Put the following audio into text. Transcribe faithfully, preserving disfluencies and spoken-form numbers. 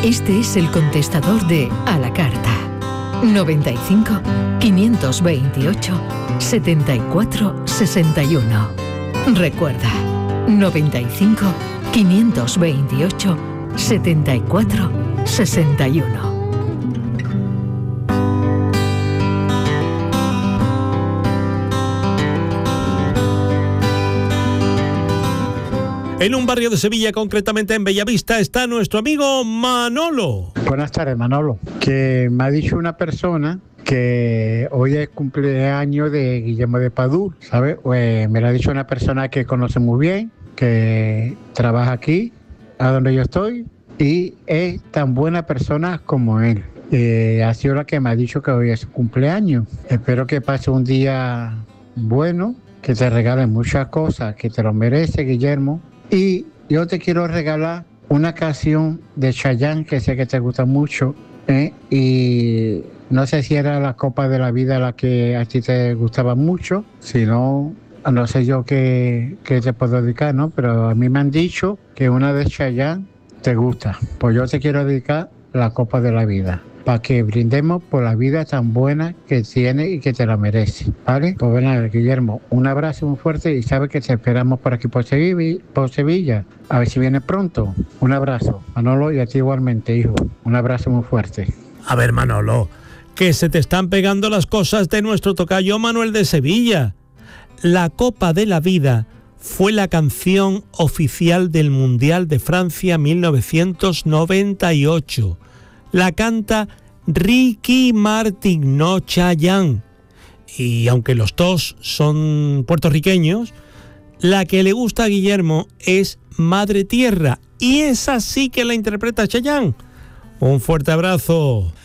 Este es el contestador de A la Carta. noventa y cinco, quinientos veintiocho, setenta y cuatro sesenta y uno. Recuerda, noventa y cinco, quinientos veintiocho, setenta y cuatro sesenta y uno. En un barrio de Sevilla, concretamente en Bellavista, está nuestro amigo Manolo. Buenas tardes, Manolo. Que me ha dicho una persona que hoy es cumpleaños de Guillermo de Padú, ¿sabes? Pues me lo ha dicho una persona que conoce muy bien, que trabaja aquí, a donde yo estoy, y es tan buena persona como él. Eh, ha sido la que me ha dicho que hoy es su cumpleaños. Espero que pase un día bueno, que te regalen muchas cosas, que te lo merece, Guillermo. Y yo te quiero regalar una canción de Chayanne que sé que te gusta mucho, ¿eh? Y no sé si era La Copa de la Vida la que a ti te gustaba mucho, si no, no sé yo qué, qué te puedo dedicar, ¿no? Pero a mí me han dicho que una de Chayanne te gusta, pues yo te quiero dedicar La Copa de la Vida, para que brindemos por la vida tan buena que tiene y que te la merece, ¿vale? Pues bueno, Guillermo, un abrazo muy fuerte y sabes que te esperamos por aquí por Sevilla, por Sevilla, a ver si viene pronto. Un abrazo, Manolo, y a ti igualmente, hijo. Un abrazo muy fuerte. A ver, Manolo, que se te están pegando las cosas de nuestro tocayo Manuel de Sevilla. La Copa de la Vida fue la canción oficial del Mundial de Francia mil novecientos noventa y ocho. La canta Ricky Martin, no Chayanne. Y aunque los dos son puertorriqueños, la que le gusta a Guillermo es Madre Tierra. Y esa sí que la interpreta Chayanne. Un fuerte abrazo.